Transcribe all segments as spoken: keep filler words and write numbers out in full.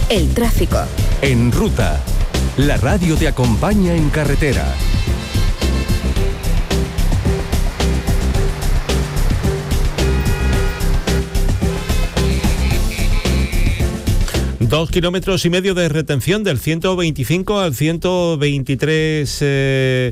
El tráfico. En Ruta, la radio te acompaña en carretera. Dos kilómetros y medio de retención del ciento veinticinco al ciento veintitrés eh,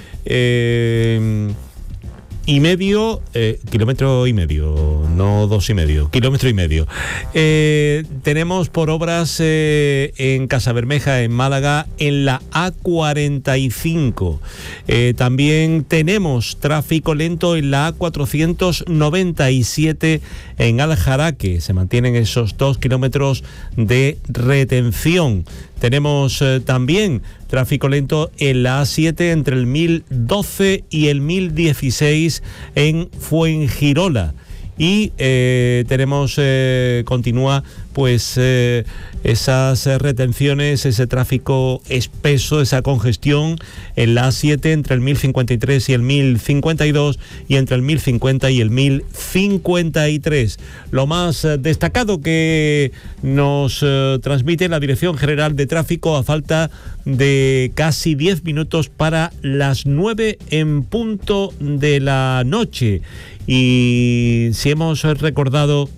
eh, y medio, eh, kilómetro y medio, no dos y medio, kilómetro y medio. Eh, tenemos por obras eh, en Casabermeja, en Málaga, en la A cuarenta y cinco. Eh, también tenemos tráfico lento en la A cuatrocientos noventa y siete en Aljaraque. Se mantienen esos dos kilómetros de retención. Tenemos eh, también tráfico lento en la A siete entre el mil doce y el mil dieciséis en Fuengirola. Y eh, tenemos, eh, continúa pues eh, esas retenciones, ese tráfico espeso, esa congestión en la A siete entre el mil cincuenta y tres y el mil cincuenta y dos y entre el mil cincuenta y el mil cincuenta y tres. Lo más eh, destacado que nos eh, transmite la Dirección General de Tráfico a falta de casi diez minutos para las nueve en punto de la noche. Y si hemos recordado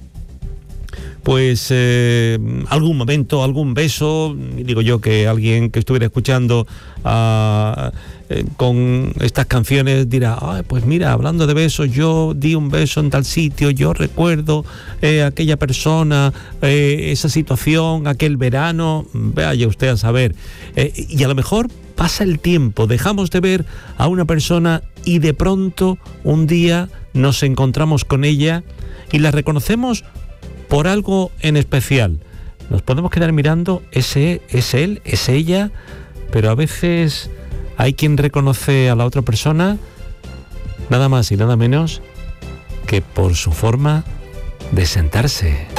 pues eh, algún momento, algún beso, digo yo que alguien que estuviera escuchando uh, eh, con estas canciones dirá, ah, pues mira, hablando de besos, yo di un beso en tal sitio, yo recuerdo eh, aquella persona, eh, esa situación, aquel verano, vaya usted a saber. Eh, y a lo mejor pasa el tiempo, dejamos de ver a una persona y de pronto un día nos encontramos con ella y la reconocemos por algo en especial. Nos podemos quedar mirando, ese es él, es ella, pero a veces hay quien reconoce a la otra persona nada más y nada menos que por su forma de sentarse.